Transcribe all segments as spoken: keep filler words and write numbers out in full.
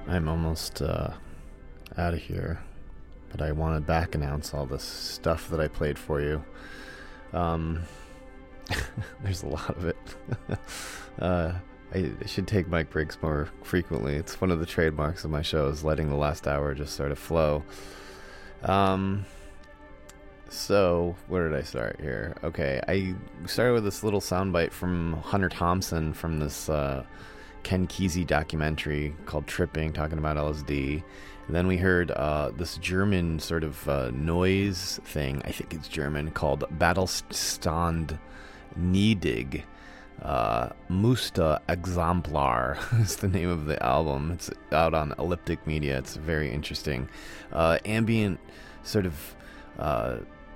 I'm almost uh, out of here, but I want to back announce all this stuff that I played for you. Um, there's a lot of it. uh, I should take mic breaks more frequently. It's one of the trademarks of my show, is letting the last hour just sort of flow. Um, so where did I start here? Okay, I started with this little soundbite from Hunter Thompson from this uh, Ken Kesey documentary called Tripping, talking about L S D. And then we heard uh, this German sort of uh, noise thing, I think it's German, called Battlesstand Niedig. Uh, Musta Exemplar is the name of the album. It's out on Elliptic Media. It's very interesting. Uh, ambient sort of uh,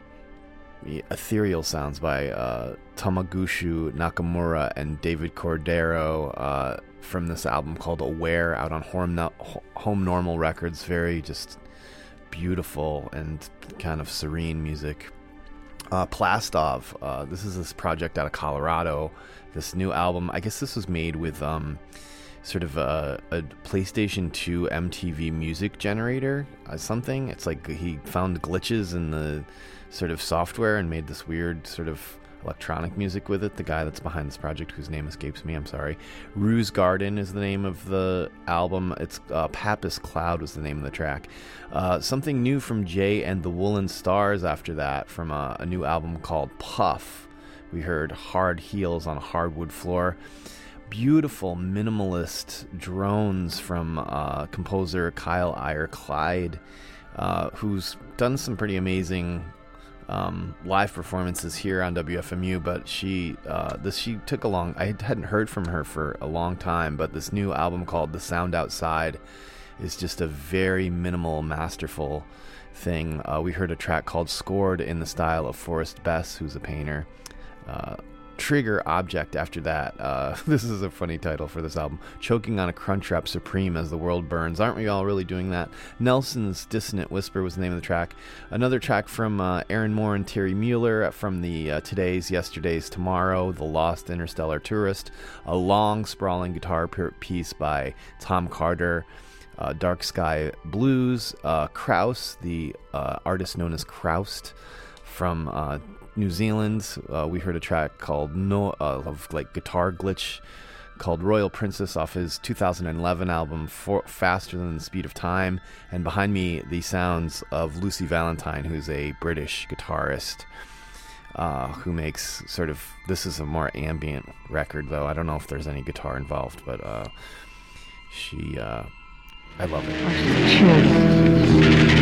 ethereal sounds by uh, Tamagushu Nakamura and David Cordero uh, from this album called Aware, out on Home, no- Home Normal Records. Very just beautiful and kind of serene music. Uh, Plastov, uh, this is this project out of Colorado. This new album, I guess this was made with um, sort of a, a PlayStation two M T V music generator, uh, something. It's like he found glitches in the sort of software and made this weird sort of electronic music with it. The guy that's behind this project, whose name escapes me, I'm sorry. Ruse Garden is the name of the album. It's uh, Pappas Cloud was the name of the track. Uh, something new from Jay and the Woolen Stars after that, from a, a new album called Puff. We heard Hard Heels on a Hardwood Floor. Beautiful minimalist drones from uh, composer Kyle Iyer Clyde, uh, who's done some pretty amazing um, live performances here on W F M U. But she, uh, this she took a long. I hadn't heard from her for a long time. But this new album called The Sound Outside is just a very minimal, masterful thing. Uh, we heard a track called Scored in the style of Forrest Bess, who's a painter. Uh, Trigger Object after that. Uh, this is a funny title for this album. Choking on a Crunchwrap Supreme as the World Burns. Aren't we all really doing that? Nelson's Dissonant Whisper was the name of the track. Another track from uh, Aaron Moore and Terry Mueller from the uh, Today's, Yesterday's, Tomorrow, The Lost Interstellar Tourist. A long, sprawling guitar piece by Tom Carter. Uh, Dark Sky Blues. Uh, Kraus, the uh, artist known as Kraust from uh, New Zealand. Uh, we heard a track called No uh, of like guitar glitch called Royal Princess off his two thousand eleven album For, Faster Than the Speed of Time. And behind me, the sounds of Lucy Valentine, who's a British guitarist uh, who makes sort of, this is a more ambient record though. I don't know if there's any guitar involved, but uh, she, uh, I love it.